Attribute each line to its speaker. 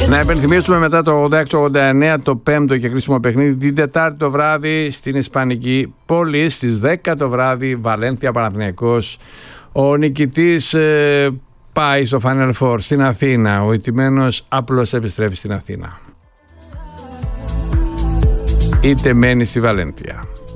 Speaker 1: Να υπενθυμίσουμε μετά το 86-89 το πέμπτο και κρίσιμο παιχνίδι την Τετάρτη το βράδυ στην Ισπανική πόλη στις 10 το βράδυ Βαλένθια Παναθηναϊκός. Ο νικητής πάει στο Final Four στην Αθήνα, ο ηττημένος απλώς επιστρέφει στην Αθήνα, είτε μένει στη Βαλένθια.